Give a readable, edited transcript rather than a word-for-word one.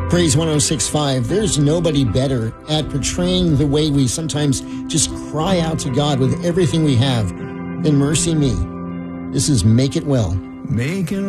Praise 106.5. There's nobody better at portraying the way we sometimes just cry out to God with everything we have than Mercy Me. This is Make It Well. Making